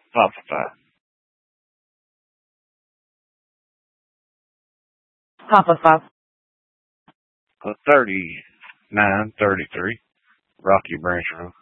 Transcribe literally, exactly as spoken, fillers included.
Five for five. Papa five. Uh, thirty-nine thirty-three. Rocky Branch Road.